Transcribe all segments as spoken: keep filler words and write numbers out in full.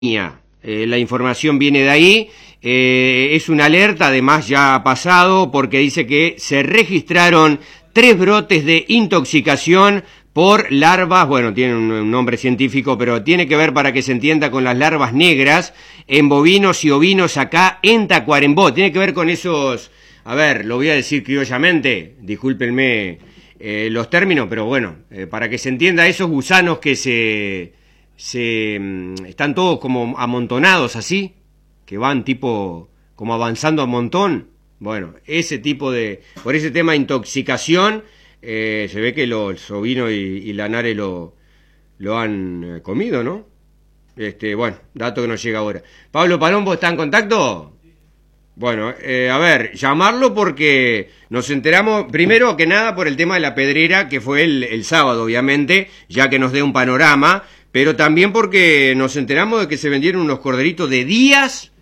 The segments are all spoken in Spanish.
Eh, la información viene de ahí, eh, es una alerta, además ya ha pasado, porque dice que se registraron tres brotes de intoxicación por larvas, bueno, tiene un, un nombre científico, pero tiene que ver, para que se entienda, con las larvas negras en bovinos y ovinos acá en Tacuarembó. Tiene que ver con esos, a ver, lo voy a decir criollamente, discúlpenme eh, los términos, pero bueno, eh, para que se entienda, esos gusanos que se... se están todos como amontonados así, que van tipo como avanzando a montón. Bueno, ese tipo de, por ese tema de intoxicación, eh, se ve que los ovinos y, y lanares lo, lo han eh, comido, ¿no? Este, bueno, dato que nos llega ahora. Pablo Palombo, ¿está en contacto? Bueno, eh, a ver, llamarlo porque nos enteramos, primero que nada, por el tema de la pedrera, que fue el, el sábado, obviamente, ya que nos dé un panorama, pero también porque nos enteramos de que se vendieron unos corderitos de días.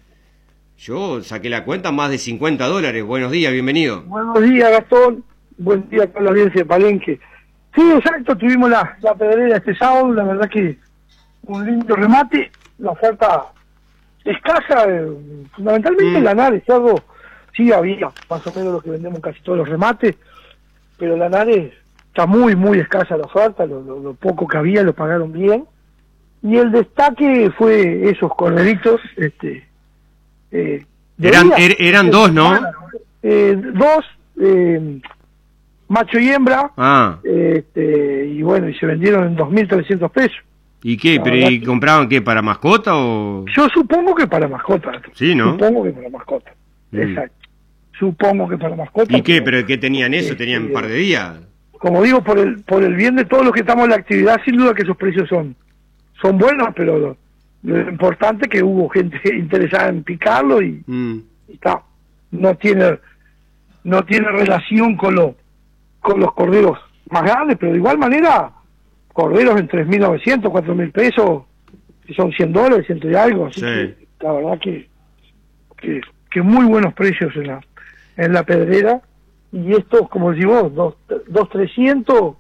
Yo saqué la cuenta, más de cincuenta dólares. Buenos días, bienvenido. Buenos días, Gastón. Buen día con la audiencia de Palenque. Sí, exacto, tuvimos la, la pedrera este sábado, la verdad que un lindo remate, la oferta escasa, eh, fundamentalmente mm. lanares, cerdo, sí había, más o menos lo que vendemos casi todos los remates, pero lanares está muy, muy escasa la oferta, lo, lo, lo poco que había lo pagaron bien. Y el destaque fue esos corderitos, este, eh, eran, er, eran dos, ¿no? Eh, dos, eh, macho y hembra, ah. este, y bueno, y se vendieron en dos mil trescientos pesos. ¿Y qué? ¿Pero y compraban qué? ¿Para mascota o...? Yo supongo que para mascota. Sí, ¿no? Supongo que para mascota, mm. exacto. Supongo que para mascota. ¿Y qué? ¿Pero qué tenían eso? Este, ¿Tenían un par de días? Como digo, por el por el bien de todos los que estamos en la actividad, sin duda que esos precios son son buenos, pero lo, lo importante es que hubo gente interesada en picarlo y, mm. y está, no tiene no tiene relación con los con los corderos más grandes, pero de igual manera corderos en tres mil novecientos, cuatro mil pesos, que son cien dólares, ciento y algo, así sí. que la verdad que, que que muy buenos precios en la en la pedrera. Y estos, como decimos, dos, dos trescientos,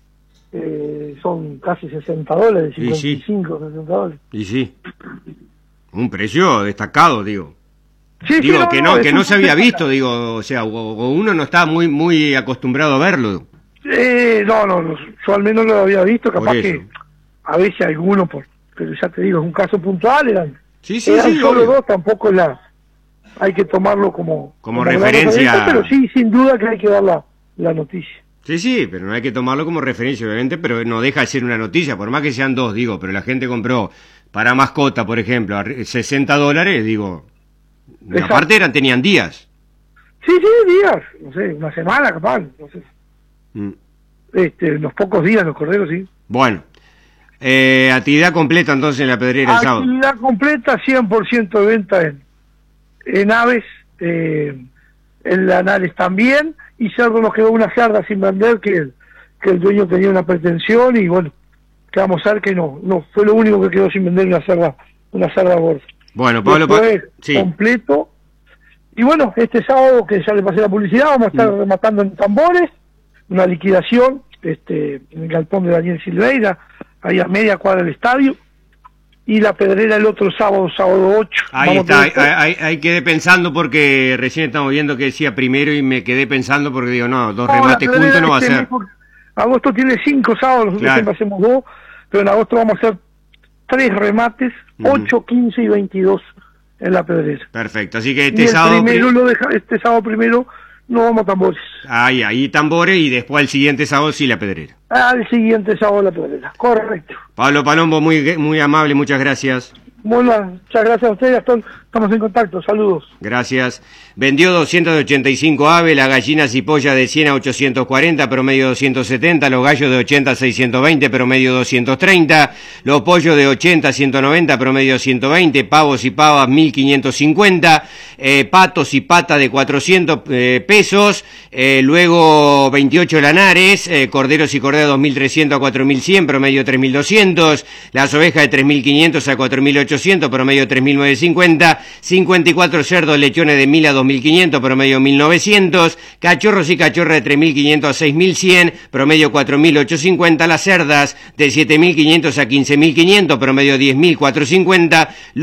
eh, son casi sesenta dólares, cincuenta y cinco, sí. sesenta dólares. Y sí, un precio destacado, digo. Sí, digo, sí, no, que no, no que no se había destacado. visto, digo, o sea, o, o uno no está muy muy acostumbrado a verlo. Eh, no, no, no, yo al menos no lo había visto, capaz que a veces alguno, por, pero ya te digo, es un caso puntual, eran, sí, sí, eran sí, solo obvio. dos, tampoco la... hay que tomarlo como, como, como referencia, referencia, pero sí, sin duda que hay que dar la, la noticia. Sí, sí, pero no hay que tomarlo como referencia, obviamente, pero no deja de ser una noticia, por más que sean dos, digo, pero la gente compró para mascota, por ejemplo, a sesenta dólares, digo, y aparte eran, tenían días. Sí, sí, días, no sé, una semana capaz, no sé. Mm. Este, unos pocos días los corderos, sí. Bueno, eh, actividad completa entonces en la pedrera el sábado. Actividad completa, cien por ciento de venta en en aves, eh, en lanares también, y cerdo nos quedó una cerda sin vender, que el, que el dueño tenía una pretensión, y bueno, que vamos a ver que no, no, fue lo único que quedó sin vender, una cerda, una cerda gorda. Bueno, Pablo, Después, pa sí. completo, y bueno, este sábado, que ya le pasé la publicidad, vamos a estar mm. rematando en tambores, una liquidación, este, en el galpón de Daniel Silveira, ahí a media cuadra del estadio, y la pedrera el otro sábado, sábado ocho. Ahí está, ahí, ahí, ahí quedé pensando porque recién estamos viendo que decía primero y me quedé pensando porque digo, no, dos no, remates juntos no va a ser. Agosto tiene cinco sábados, nosotros claro. siempre hacemos dos, pero en agosto vamos a hacer tres remates, uh-huh. ocho, quince y veintidós en la pedrera. Perfecto, así que este y el sábado... Primero lo deja, este sábado primero no vamos a tambores. Ahí, ahí tambores y después el siguiente sábado sí la pedrera. Al siguiente sábado la pedrera, correcto. Pablo Palombo, muy muy amable, muchas gracias. Bueno, muchas gracias a ustedes, Gastón. Estamos en contacto, saludos. Gracias. Vendió doscientos ochenta y cinco aves, las gallinas y pollas de cien a ochocientos cuarenta, promedio doscientos setenta, los gallos de ochenta a seiscientos veinte, promedio doscientos treinta, los pollos de ochenta a ciento noventa, promedio ciento veinte, pavos y pavas mil quinientos cincuenta, eh, patos y patas de cuatrocientos eh, pesos, eh, luego veintiocho lanares, eh, corderos y corderas dos mil trescientos a cuatro mil cien, promedio tres mil doscientos, las ovejas de tres mil quinientos a cuatro mil ochocientos, promedio tres mil novecientos cincuenta, cincuenta y cuatro cerdos lechones de mil a dos mil quinientos, promedio mil novecientos, cachorros y cachorras de tres mil quinientos a seis mil cien, promedio cuatro mil ochocientos cincuenta, las cerdas de siete mil quinientos a quince mil quinientos, promedio diez mil cuatrocientos cincuenta,